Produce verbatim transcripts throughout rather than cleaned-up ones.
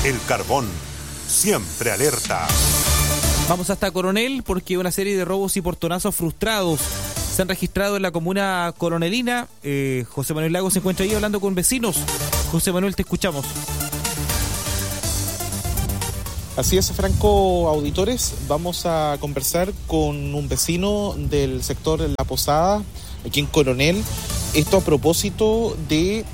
El Carbón, siempre alerta. Vamos hasta Coronel porque una serie de robos y portonazos frustrados se han registrado en la comuna coronelina. Eh, José Manuel Lago se encuentra ahí hablando con vecinos. José Manuel, te escuchamos. Así es, Franco, auditores, vamos a conversar con un vecino del sector La Posada, aquí en Coronel. Esto a propósito de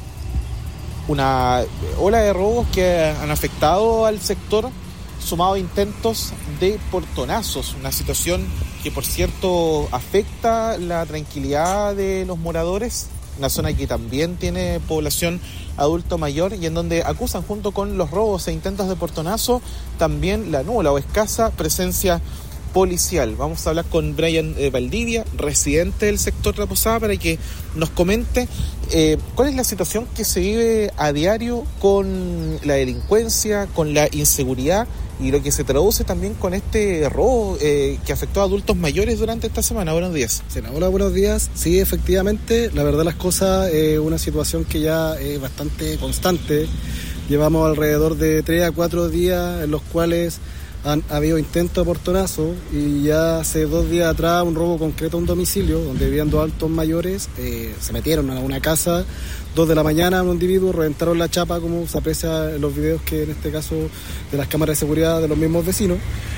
una ola de robos que han afectado al sector, sumado a intentos de portonazos, una situación que, por cierto, afecta la tranquilidad de los moradores, una zona que también tiene población adulto mayor y en donde acusan, junto con los robos e intentos de portonazo, también la nula o escasa presencia policial. Vamos a hablar con Brian eh, Valdivia, residente del sector La Posada, para que nos comente eh, cuál es la situación que se vive a diario con la delincuencia, con la inseguridad y lo que se traduce también con este robo eh, que afectó a adultos mayores durante esta semana. Buenos días. Sí, hola, buenos días. Sí, efectivamente, la verdad las cosas es eh, una situación que ya es bastante constante. Llevamos alrededor de tres a cuatro días en los cuales han habido intentos de portonazo y ya hace dos días atrás un robo concreto a un domicilio donde vivían dos adultos mayores, eh, se metieron a una casa, dos de la mañana, un individuo, reventaron la chapa, como se aprecia en los videos que en este caso de las cámaras de seguridad de los mismos vecinos.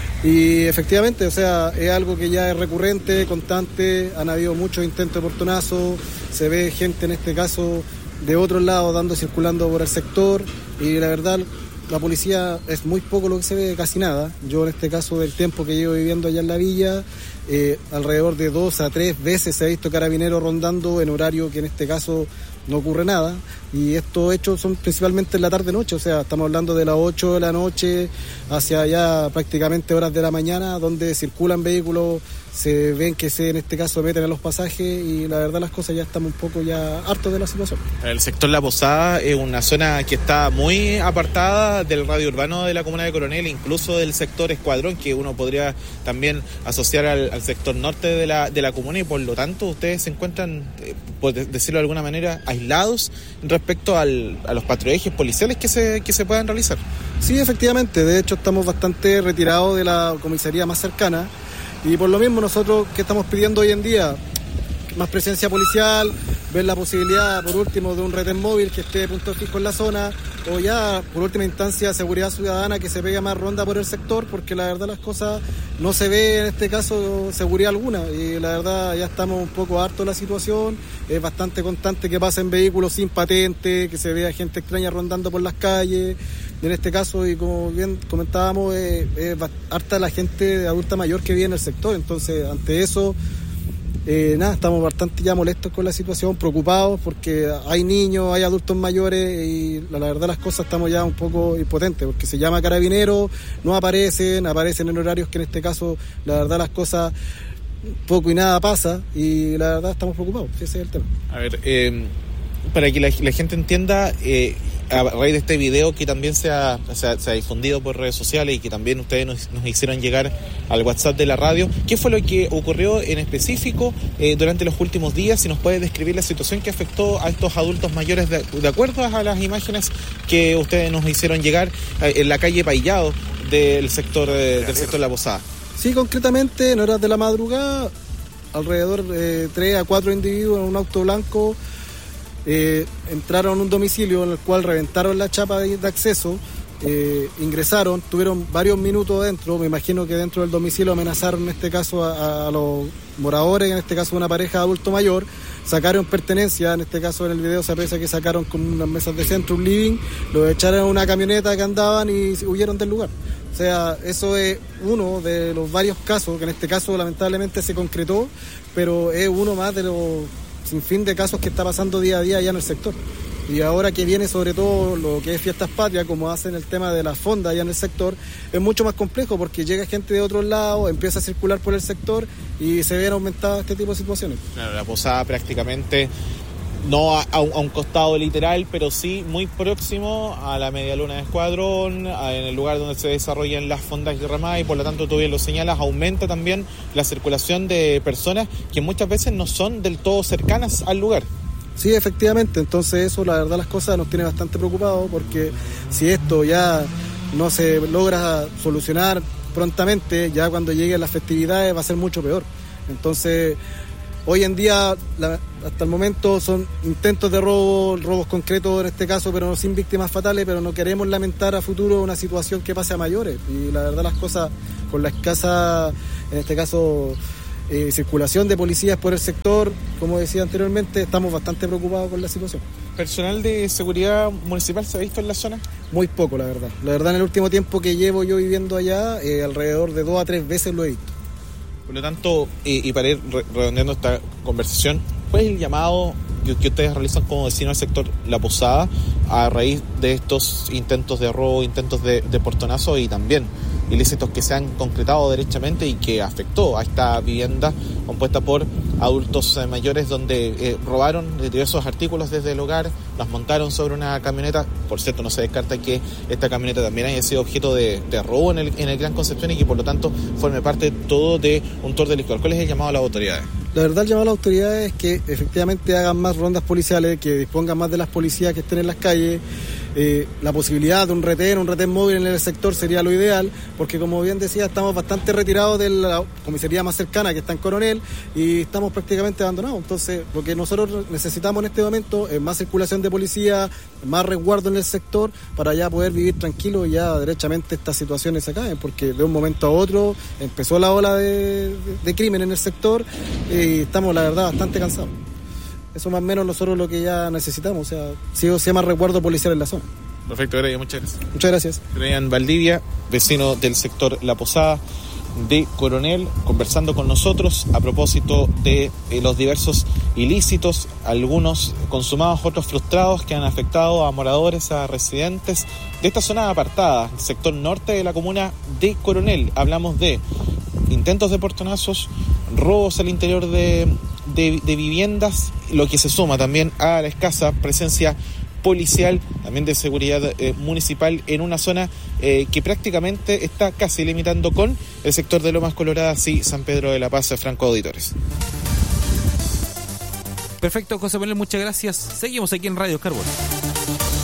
Y efectivamente, o sea, es algo que ya es recurrente, constante, han habido muchos intentos de portonazo, se ve gente en este caso de otros lados dando, circulando por el sector y la verdad la policía es muy poco lo que se ve, casi nada. Yo en este caso del tiempo que llevo viviendo allá en la villa, eh, alrededor de dos a tres veces se ha visto carabineros rondando en horario que en este caso no ocurre nada, y estos hechos son principalmente en la tarde-noche, o sea, estamos hablando de las ocho de la noche hacia ya prácticamente horas de la mañana, donde circulan vehículos, se ven que se en este caso meten a los pasajes y la verdad las cosas ya estamos un poco ya hartos de la situación. El sector La Posada es una zona que está muy apartada del radio urbano de la comuna de Coronel, incluso del sector Escuadrón, que uno podría también asociar al, al sector norte de la, de la comuna, y por lo tanto ustedes se encuentran, eh, por decirlo de alguna manera, aislados respecto al, a los patrullajes policiales que se, que se puedan realizar. Sí, efectivamente, de hecho estamos bastante retirados de la comisaría más cercana y por lo mismo nosotros que estamos pidiendo hoy en día más presencia policial, ver la posibilidad por último de un retén móvil que esté de punto fijo en la zona, o ya por última instancia seguridad ciudadana que se pegue más ronda por el sector, porque la verdad las cosas no se ve en este caso seguridad alguna y la verdad ya estamos un poco hartos de la situación. Es bastante constante que pasen vehículos sin patente, que se vea gente extraña rondando por las calles. En este caso, y como bien comentábamos, es, es harta la gente adulta mayor que vive en el sector, entonces ante eso Eh, nada, estamos bastante ya molestos con la situación, preocupados porque hay niños, hay adultos mayores y la, la verdad las cosas estamos ya un poco impotentes porque se llama carabineros, no aparecen, aparecen en horarios que en este caso la verdad las cosas poco y nada pasa y la verdad estamos preocupados, ese es el tema. A ver, eh, para que la, la gente entienda, eh, a raíz de este video que también se ha, se ha, se ha difundido por redes sociales y que también ustedes nos, nos hicieron llegar al WhatsApp de la radio, ¿qué fue lo que ocurrió en específico eh, durante los últimos días? Si nos puede describir la situación que afectó a estos adultos mayores de, de acuerdo a las imágenes que ustedes nos hicieron llegar eh, en la calle Paillado del sector, eh, del sector La Posada. Sí, concretamente en horas de la madrugada, alrededor de tres a cuatro individuos en un auto blanco Eh, entraron a un domicilio en el cual reventaron la chapa de, de acceso, eh, ingresaron, tuvieron varios minutos dentro, me imagino que dentro del domicilio amenazaron en este caso a, a los moradores, en este caso una pareja de adulto mayor, sacaron pertenencia, en este caso en el video se aprecia que sacaron como unas mesas de centro, un living, lo echaron en una camioneta que andaban y huyeron del lugar. O sea, eso es uno de los varios casos, que en este caso lamentablemente se concretó, pero es uno más de los sin fin de casos que está pasando día a día allá en el sector. Y ahora que viene sobre todo lo que es Fiestas Patrias, como hacen el tema de la fonda allá en el sector, es mucho más complejo porque llega gente de otros lados, empieza a circular por el sector y se ven aumentadas este tipo de situaciones. Claro, La Posada prácticamente no a, a, un, a un costado literal, pero sí muy próximo a la media luna de Escuadrón, a, en el lugar donde se desarrollan las fondas de Ramá, y por lo tanto tú bien lo señalas, aumenta también la circulación de personas que muchas veces no son del todo cercanas al lugar. Sí, efectivamente, entonces eso la verdad las cosas nos tiene bastante preocupados porque si esto ya no se logra solucionar prontamente, ya cuando lleguen las festividades va a ser mucho peor. Entonces, hoy en día, la, hasta el momento son intentos de robo, robos concretos en este caso, pero sin víctimas fatales, pero no queremos lamentar a futuro una situación que pase a mayores. Y la verdad las cosas, con la escasa, en este caso, eh, circulación de policías por el sector, como decía anteriormente, estamos bastante preocupados con la situación. ¿Personal de seguridad municipal se ha visto en la zona? Muy poco, la verdad. La verdad, en el último tiempo que llevo yo viviendo allá, eh, alrededor de dos a tres veces lo he visto. Por lo tanto, y, y para ir re- redondeando esta conversación, ¿cuál es el llamado que, que ustedes realizan como vecinos del sector La Posada a raíz de estos intentos de robo, intentos de, de portonazo y también ilícitos que se han concretado derechamente y que afectó a esta vivienda compuesta por adultos eh, mayores donde eh, robaron diversos artículos desde el hogar, los montaron sobre una camioneta? Por cierto, no se descarta que esta camioneta también haya sido objeto de, de robo en el, en el Gran Concepción y que por lo tanto forme parte todo de un tour delictual. ¿Cuál es el llamado a las autoridades? La verdad, el llamado a las autoridades es que efectivamente hagan más rondas policiales, que dispongan más de las policías que estén en las calles. Eh, la posibilidad de un retén, un retén móvil en el sector sería lo ideal, porque como bien decía, estamos bastante retirados de la comisaría más cercana, que está en Coronel, y estamos prácticamente abandonados. Entonces, lo que nosotros necesitamos en este momento es más circulación de policía, más resguardo en el sector, para ya poder vivir tranquilos y ya derechamente estas situaciones se acaben, porque de un momento a otro empezó la ola de, de, de crimen en el sector y estamos, la verdad, bastante cansados. Eso más o menos nosotros lo que ya necesitamos, o sea, sí o sí más resguardo policial en la zona. Perfecto, Brian, muchas gracias. Muchas gracias. Brian Valdivia, vecino del sector La Posada de Coronel, conversando con nosotros a propósito de eh, los diversos ilícitos, algunos consumados, otros frustrados, que han afectado a moradores, a residentes de esta zona apartada, el sector norte de la comuna de Coronel. Hablamos de intentos de portonazos, robos al interior de, de, de viviendas, lo que se suma también a la escasa presencia policial, también de seguridad eh, municipal en una zona eh, que prácticamente está casi limitando con el sector de Lomas Coloradas y San Pedro de la Paz. Franco, auditores. Perfecto, José Manuel, muchas gracias. Seguimos aquí en Radio Carbón.